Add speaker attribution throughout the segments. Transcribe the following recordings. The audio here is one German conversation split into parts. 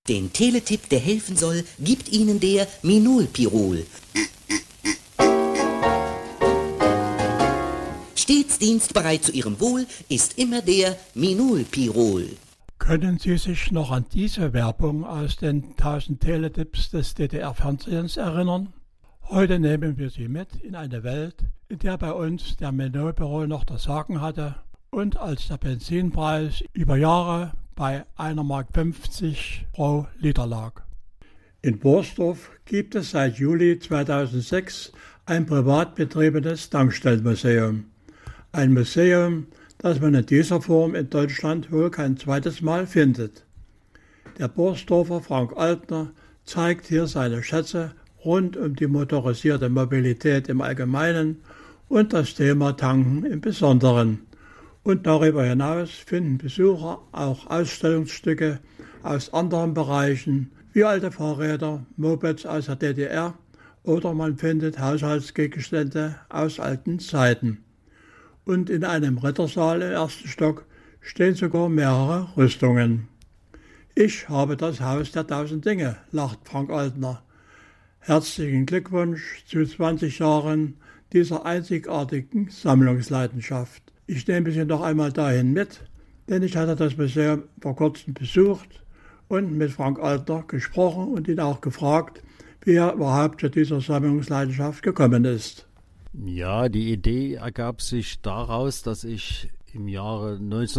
Speaker 1: Den Teletipp, der helfen soll, gibt Ihnen der Minolpirol. Stets dienstbereit zu Ihrem Wohl ist immer der Minolpirol.
Speaker 2: Können Sie sich noch an diese Werbung aus den 1000 Teletipps des DDR-Fernsehens erinnern? Heute nehmen wir Sie mit in eine Welt, in der bei uns der Minolpirol noch das Sagen hatte und als der Benzinpreis über Jahre bei 1,50 Mark pro Liter lag. In Borsdorf gibt es seit Juli 2006 ein privat betriebenes Tankstellenmuseum. Ein Museum, das man in dieser Form in Deutschland wohl kein zweites Mal findet. Der Borsdorfer Frank Altner zeigt hier seine Schätze rund um die motorisierte Mobilität im Allgemeinen und das Thema Tanken im Besonderen. Und darüber hinaus finden Besucher auch Ausstellungsstücke aus anderen Bereichen, wie alte Fahrräder, Mopeds aus der DDR oder man findet Haushaltsgegenstände aus alten Zeiten. Und in einem Rittersaal im ersten Stock stehen sogar mehrere Rüstungen. Ich habe das Haus der 1000 Dinge, lacht Frank Altner. Herzlichen Glückwunsch zu 20 Jahren dieser einzigartigen Sammlungsleidenschaft. Ich nehme Sie noch einmal dahin mit, denn ich hatte das Museum vor kurzem besucht und mit Frank Altner gesprochen und ihn auch gefragt, wie er überhaupt zu dieser Sammlungsleidenschaft gekommen ist.
Speaker 3: Ja, die Idee ergab sich daraus, dass ich im Jahre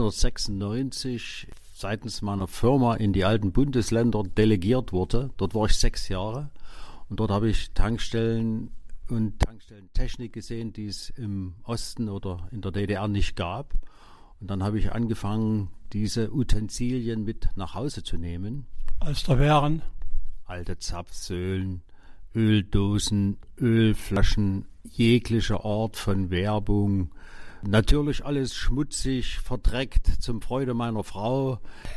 Speaker 3: 1996 seitens meiner Firma in die alten Bundesländer delegiert wurde. Dort war ich 6 Jahre und dort habe ich Tankstellen und Tankstellentechnik gesehen, die es im Osten oder in der DDR nicht gab. Und dann habe ich angefangen, diese Utensilien mit nach Hause zu nehmen.
Speaker 2: Als da wären
Speaker 3: alte Zapfsäulen, Öldosen, Ölflaschen, jeglicher Art von Werbung. Natürlich alles schmutzig, verdreckt, zum Freude meiner Frau.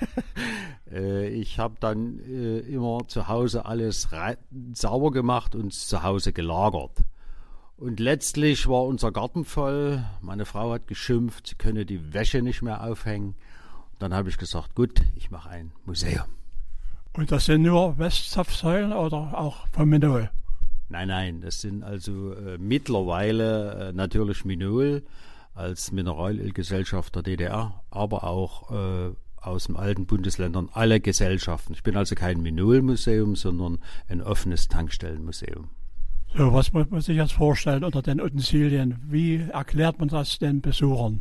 Speaker 3: Ich habe dann immer zu Hause alles sauber gemacht und zu Hause gelagert. Und letztlich war unser Garten voll. Meine Frau hat geschimpft, sie könne die Wäsche nicht mehr aufhängen. Und dann habe ich gesagt, gut, ich mache ein Museum.
Speaker 2: Und das sind nur Westzapfsäulen oder auch vom Minol?
Speaker 3: Nein, das sind also mittlerweile natürlich Minol als Mineralölgesellschaft der DDR, aber auch aus den alten Bundesländern alle Gesellschaften. Ich bin also kein Minol-Museum, sondern ein offenes Tankstellenmuseum.
Speaker 2: So, was muss man sich jetzt vorstellen unter den Utensilien? Wie erklärt man das den Besuchern?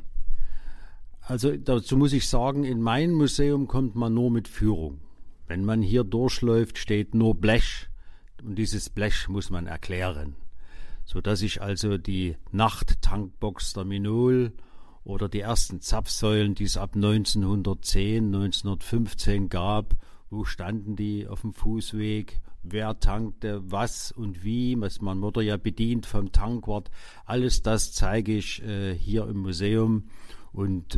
Speaker 3: Also dazu muss ich sagen, in mein Museum kommt man nur mit Führung. Wenn man hier durchläuft, steht nur Blech und dieses Blech muss man erklären, sodass ich also die Nachttankbox der Minol oder die ersten Zapfsäulen, die es ab 1910, 1915 gab, wo standen die auf dem Fußweg, wer tankte was und wie, man wurde ja bedient vom Tankwart, alles das zeige ich hier im Museum und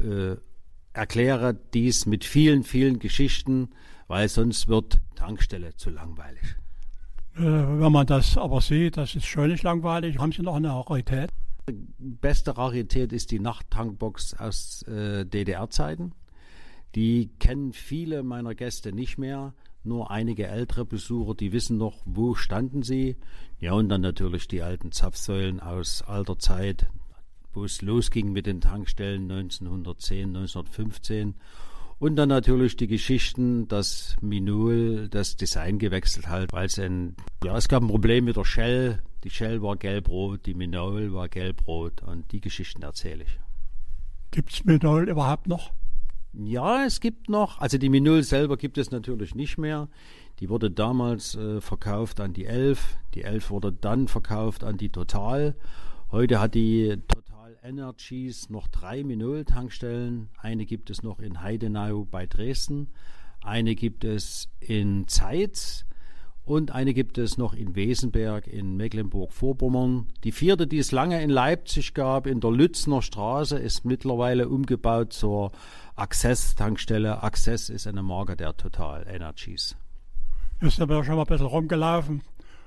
Speaker 3: erkläre dies mit vielen, vielen Geschichten, weil sonst wird Tankstelle zu langweilig.
Speaker 2: Wenn man das aber sieht, das ist schon nicht langweilig. Haben Sie noch eine Rarität?
Speaker 3: Die beste Rarität ist die Nachttankbox aus DDR-Zeiten. Die kennen viele meiner Gäste nicht mehr. Nur einige ältere Besucher, die wissen noch, wo standen sie. Ja, und dann natürlich die alten Zapfsäulen aus alter Zeit, wo es losging mit den Tankstellen 1910, 1915. Und dann natürlich die Geschichten, dass Minol das Design gewechselt hat, weil es gab ein Problem mit der Shell. Die Shell war gelb-rot, die Minol war gelb-rot und die Geschichten erzähle ich.
Speaker 2: Gibt es Minol überhaupt noch?
Speaker 3: Ja, es gibt noch. Also die Minol selber gibt es natürlich nicht mehr. Die wurde damals verkauft an die Elf. Die Elf wurde dann verkauft an die Total. Heute hat die Total Energies noch 3 Minol-Tankstellen. Eine gibt es noch in Heidenau bei Dresden, eine gibt es in Zeitz und eine gibt es noch in Wesenberg in Mecklenburg-Vorpommern. Die 4., die es lange in Leipzig gab, in der Lützner Straße, ist mittlerweile umgebaut zur Access-Tankstelle. Access ist eine Marke der Total Energies.
Speaker 2: Jetzt sind wir schon mal ein bisschen rumgelaufen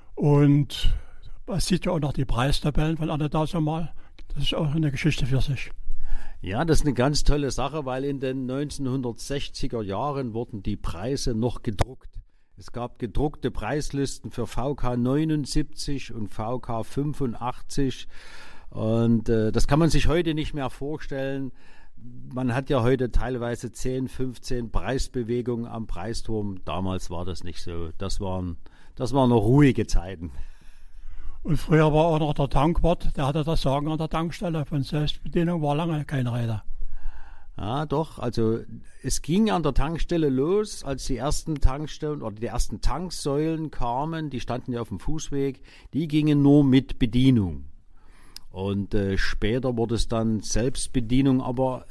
Speaker 2: und man sieht ja auch noch die Preistabellen von Anno dazumal. Das ist auch eine Geschichte für sich.
Speaker 3: Ja, das ist eine ganz tolle Sache, weil in den 1960er Jahren wurden die Preise noch gedruckt. Es gab gedruckte Preislisten für VK 79 und VK 85 und das kann man sich heute nicht mehr vorstellen. Man hat ja heute teilweise 10, 15 Preisbewegungen am Preisturm. Damals war das nicht so. Das waren noch ruhige Zeiten.
Speaker 2: Und früher war auch noch der Tankwart, der hatte das Sagen an der Tankstelle. Von Selbstbedienung war lange keine Rede.
Speaker 3: Ja, doch. Also es ging an der Tankstelle los, als die ersten Tankstellen oder die ersten Tanksäulen kamen. Die standen ja auf dem Fußweg. Die gingen nur mit Bedienung. Und später wurde es dann Selbstbedienung, aber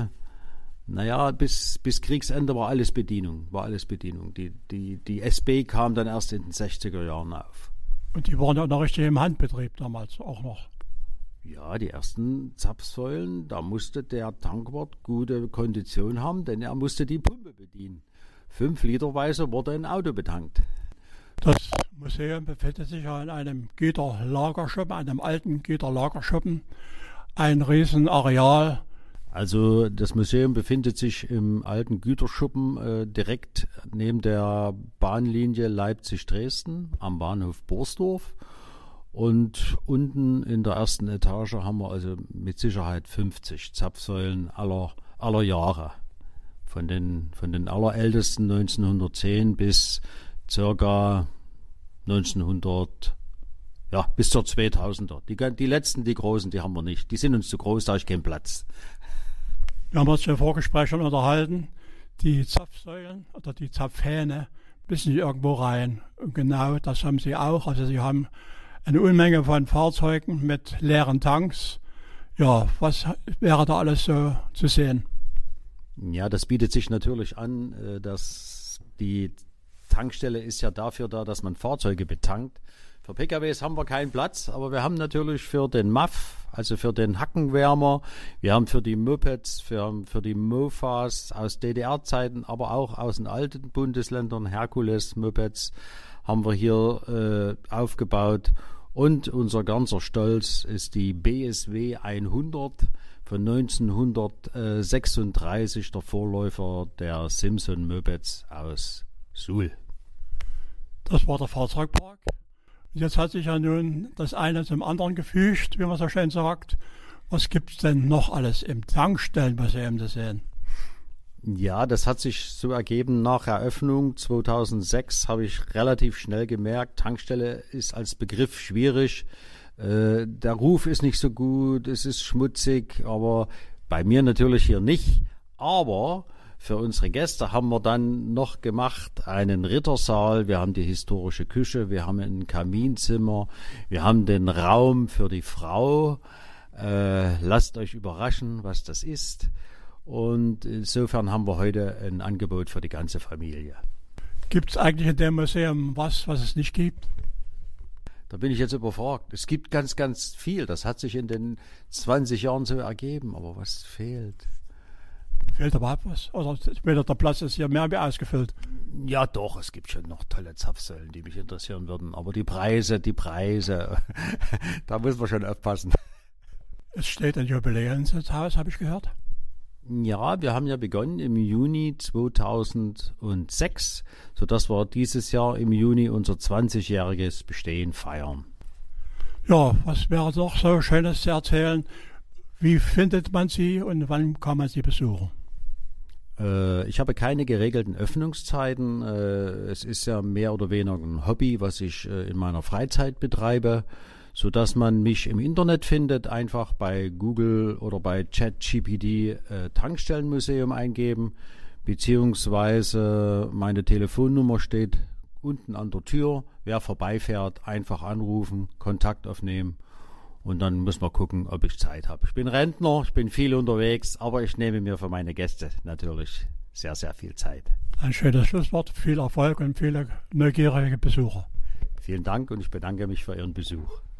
Speaker 3: bis Kriegsende war alles Bedienung. Die SB kam dann erst in den 60er Jahren auf.
Speaker 2: Und die waren ja noch richtig im Handbetrieb damals auch noch.
Speaker 3: Ja, die ersten Zapfsäulen, da musste der Tankwart gute Kondition haben, denn er musste die Pumpe bedienen. 5 Literweise wurde ein Auto betankt.
Speaker 2: Das Museum befindet sich ja in einem Güterlagerschuppen, einem alten Güterlagerschuppen. Ein Riesenareal.
Speaker 3: Also das Museum befindet sich im alten Güterschuppen direkt neben der Bahnlinie Leipzig-Dresden am Bahnhof Borsdorf. Und unten in der ersten Etage haben wir also mit Sicherheit 50 Zapfsäulen aller Jahre. Von den allerältesten 1910 bis circa 1900, ja, bis zur 2000er. Die letzten, die großen, die haben wir nicht. Die sind uns zu groß, da ist kein Platz.
Speaker 2: Wir haben uns im Vorgespräch schon unterhalten, die Zapfsäulen oder die Zapfhähne müssen irgendwo rein. Und genau das haben sie auch. Also sie haben eine Unmenge von Fahrzeugen mit leeren Tanks. Ja, was wäre da alles so zu sehen?
Speaker 3: Ja, das bietet sich natürlich an, dass die Tankstelle ist ja dafür da, dass man Fahrzeuge betankt. Für PKWs haben wir keinen Platz, aber wir haben natürlich für den MAF, also für den Hackenwärmer, wir haben für die Mopeds, für die Mofas aus DDR-Zeiten, aber auch aus den alten Bundesländern, Herkules-Mopeds, haben wir hier aufgebaut. Und unser ganzer Stolz ist die BSW 100 von 1936, der Vorläufer der Simpson Mopeds aus Suhl.
Speaker 2: Das war der Fahrzeugpark. Und jetzt hat sich ja nun das eine zum anderen gefügt, wie man so schön sagt. Was gibt es denn noch alles im Tankstellenmuseum zu sehen?
Speaker 3: Ja, das hat sich so ergeben nach Eröffnung 2006, habe ich relativ schnell gemerkt, Tankstelle ist als Begriff schwierig. Der Ruf ist nicht so gut, es ist schmutzig, aber bei mir natürlich hier nicht. Aber für unsere Gäste haben wir dann noch gemacht einen Rittersaal, wir haben die historische Küche, wir haben ein Kaminzimmer, wir haben den Raum für die Frau. Lasst euch überraschen, was das ist. Und insofern haben wir heute ein Angebot für die ganze Familie.
Speaker 2: Gibt es eigentlich in dem Museum was es nicht gibt?
Speaker 3: Da bin ich jetzt überfragt. Es gibt ganz, ganz viel. Das hat sich in den 20 Jahren so ergeben. Aber was fehlt?
Speaker 2: Fehlt überhaupt was? Oder später der Platz ist hier mehr wie ausgefüllt?
Speaker 3: Ja doch, es gibt schon noch tolle Zapfsäulen, die mich interessieren würden. Aber die Preise, da muss man schon aufpassen.
Speaker 2: Es steht ein Jubiläumshaus, habe ich gehört.
Speaker 3: Ja, wir haben ja begonnen im Juni 2006, sodass wir dieses Jahr im Juni unser 20-jähriges Bestehen feiern.
Speaker 2: Ja, was wäre doch so Schönes zu erzählen? Wie findet man sie und wann kann man sie besuchen?
Speaker 3: Ich habe keine geregelten Öffnungszeiten. Es ist ja mehr oder weniger ein Hobby, was ich in meiner Freizeit betreibe, sodass man mich im Internet findet, einfach bei Google oder bei ChatGPT Tankstellenmuseum eingeben, beziehungsweise meine Telefonnummer steht unten an der Tür. Wer vorbeifährt, einfach anrufen, Kontakt aufnehmen und dann muss man gucken, ob ich Zeit habe. Ich bin Rentner, ich bin viel unterwegs, aber ich nehme mir für meine Gäste natürlich sehr, sehr viel Zeit.
Speaker 2: Ein schönes Schlusswort, viel Erfolg und viele neugierige Besucher.
Speaker 3: Vielen Dank und ich bedanke mich für Ihren Besuch.